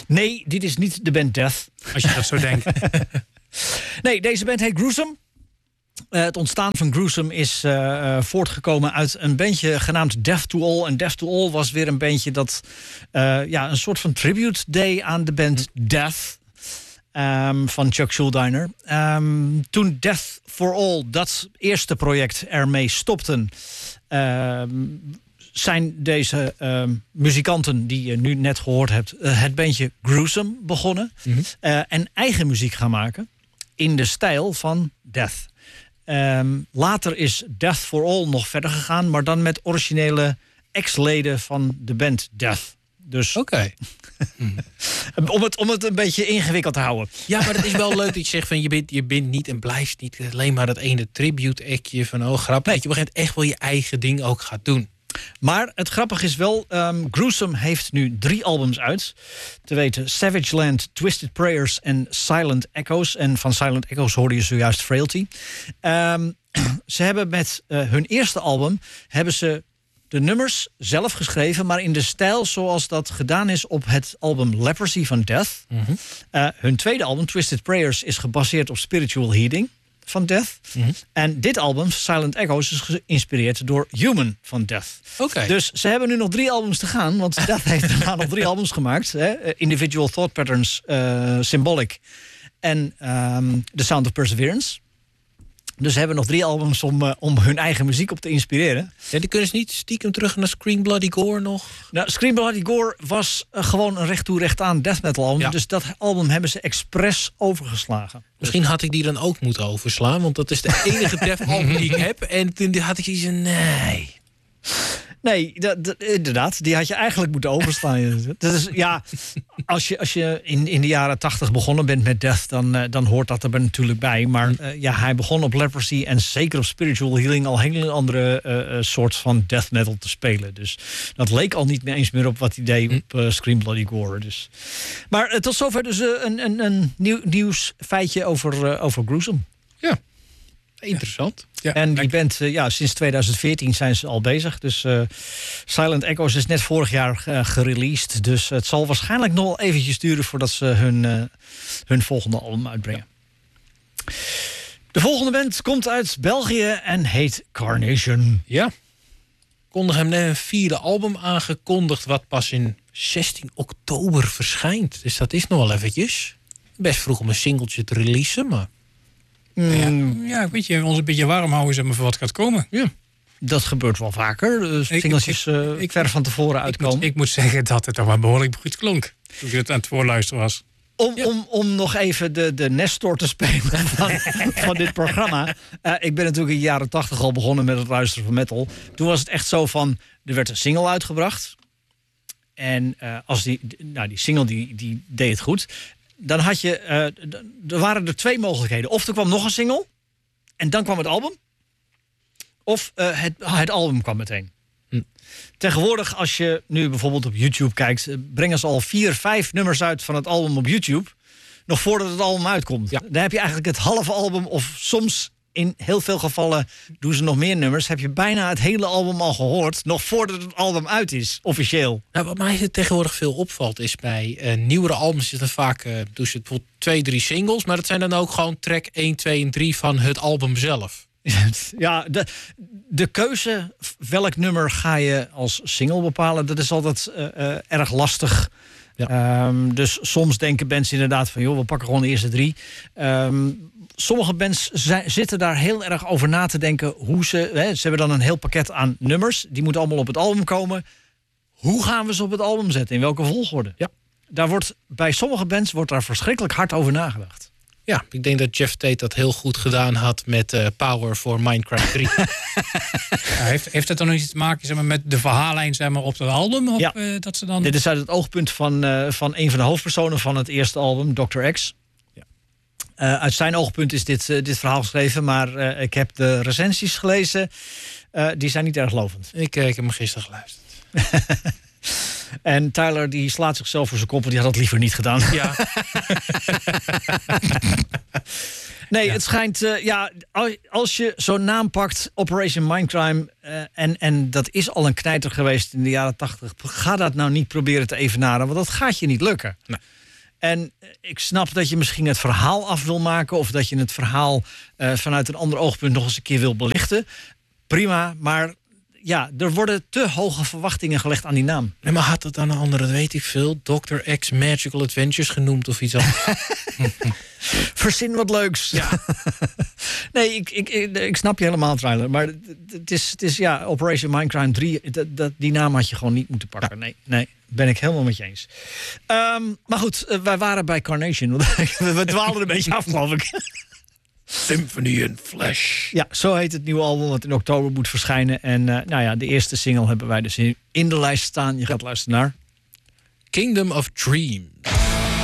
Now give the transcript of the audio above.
Nee, dit is niet de band Death. Als je dat zo denkt. Nee, deze band heet Gruesome. Het ontstaan van Gruesome is voortgekomen uit een bandje genaamd Death to All. En Death to All was weer een bandje dat een soort van tribute deed aan de band Death. Van Chuck Schuldiner. Toen Death for All, dat eerste project, ermee stopten, zijn deze muzikanten die je nu net gehoord hebt, het bandje Gruesome begonnen. En eigen muziek gaan maken in de stijl van Death. Later is Death for All nog verder gegaan, maar dan met originele ex-leden van de band Death. Dus Oké. om het een beetje ingewikkeld te houden. Ja, maar het is wel leuk dat je zegt van je bent niet en blijft niet alleen maar dat ene tribute-actje van grappig. Dat je op een gegeven moment echt wel je eigen ding ook gaat doen. Maar het grappige is wel, Gruesome heeft nu 3 albums uit. Te weten Savage Land, Twisted Prayers en Silent Echoes. En van Silent Echoes hoorde je zojuist Frailty. Ze hebben met hun eerste album hebben ze de nummers zelf geschreven, maar in de stijl zoals dat gedaan is op het album Leprosy van Death. Hun tweede album, Twisted Prayers, is gebaseerd op Spiritual Healing van Death. En dit album, Silent Echoes, is geïnspireerd door Human van Death. Oké. Dus ze hebben nu nog 3 albums te gaan, want Death heeft daarna nog 3 albums gemaakt. Individual Thought Patterns, Symbolic en The Sound of Perseverance. Dus ze hebben nog 3 albums om hun eigen muziek op te inspireren. Ja, die kunnen ze niet stiekem terug naar Scream Bloody Gore nog? Nou, Scream Bloody Gore was gewoon een recht toe recht aan death metal album. Ja. Dus dat album hebben ze expres overgeslagen. Misschien had ik die dan ook moeten overslaan, want dat is de enige death album die ik heb. En toen had ik iets van, nee. Nee, inderdaad. Die had je eigenlijk moeten overslaan. Dat is, ja, als je in de jaren 80 begonnen bent met Death, dan hoort dat er natuurlijk bij. Maar hij begon op Leprosy en zeker op Spiritual Healing al hele andere soort van death metal te spelen. Dus dat leek al niet meer eens meer op wat hij deed op Scream Bloody Gore. Dus. Maar tot zover dus een nieuwsfeitje over Gruesome. Ja, interessant. Ja, en die band, sinds 2014 zijn ze al bezig. Dus Silent Echoes is net vorig jaar gereleased. Dus het zal waarschijnlijk nog wel eventjes duren voordat ze hun volgende album uitbrengen. Ja. De volgende band komt uit België en heet Carnation. Ja. Kondig hem net een 4e album aangekondigd, wat pas in 16 oktober verschijnt. Dus dat is nog wel eventjes. Best vroeg om een singeltje te releasen, maar... Ja, weet je, ons een beetje warm houden, zeg maar, voor wat gaat komen. Ja. Dat gebeurt wel vaker. Singeltjes ver van tevoren uitkomen. Ik moet zeggen dat het toch wel behoorlijk goed klonk toen ik het aan het voorluisteren was. Om nog even de Nestor te spelen van dit programma. Ik ben natuurlijk in de jaren 80 al begonnen met het luisteren van metal. Toen was het echt zo van, er werd een single uitgebracht. En als die single die deed het goed. Dan had je, er waren er 2 mogelijkheden. Of er kwam nog een single en dan kwam het album. Of het album kwam meteen. Tegenwoordig, als je nu bijvoorbeeld op YouTube kijkt, brengen ze al 4-5 nummers uit van het album op YouTube. Nog voordat het album uitkomt. Ja. Dan heb je eigenlijk het halve album, of soms in heel veel gevallen doen ze nog meer nummers. Heb je bijna het hele album al gehoord, nog voordat het album uit is, officieel. Nou, wat mij tegenwoordig veel opvalt is bij nieuwere albums is er vaak doen ze bijvoorbeeld 2-3 singles, maar dat zijn dan ook gewoon track 1, 2 en 3 van het album zelf. Ja, de keuze welk nummer ga je als single bepalen, dat is altijd erg lastig. Ja. Dus soms denken bands inderdaad van, joh, we pakken gewoon de eerste 3. Sommige bands zitten daar heel erg over na te denken hoe ze hebben dan een heel pakket aan nummers. Die moeten allemaal op het album komen. Hoe gaan we ze op het album zetten? In welke volgorde? Ja. Bij sommige bands wordt daar verschrikkelijk hard over nagedacht. Ja, ik denk dat Jeff Tate dat heel goed gedaan had met Power voor Minecraft 3. Heeft het dan nog iets te maken, zeg maar, met de verhaallijn, zeg maar, op het album? Of, dat ze dan... Dit is uit het oogpunt van een van de hoofdpersonen van het eerste album, Dr. X. Ja. Uit zijn oogpunt is dit verhaal geschreven, maar ik heb de recensies gelezen. Die zijn niet erg lovend. Ik heb hem gisteren geluisterd. En Tyler die slaat zichzelf voor zijn kop, want die had dat liever niet gedaan. Ja. Nee, het schijnt... als je zo'n naam pakt, Operation Mindcrime... en dat is al een knijter geweest in de jaren 80... ga dat nou niet proberen te evenaren, want dat gaat je niet lukken. Nee. En ik snap dat je misschien het verhaal af wil maken... of dat je het verhaal vanuit een ander oogpunt nog eens een keer wil belichten. Prima, maar... Ja, er worden te hoge verwachtingen gelegd aan die naam. Nee, maar had het dan een andere, dat weet ik veel... Dr. X Magical Adventures genoemd of iets anders? Verzin wat leuks. Ja. Nee, ik snap je helemaal, trailer. Maar het is Operation Mindcrime 3... Die naam had je gewoon niet moeten pakken. Nee, ben ik helemaal met je eens. Maar goed, wij waren bij Carnation. We dwaalden een beetje af, geloof ik. Symphony in Flesh. Ja, zo heet het nieuwe album dat in oktober moet verschijnen. En de eerste single hebben wij dus in de lijst staan. Je gaat luisteren naar... Kingdom of Dreams.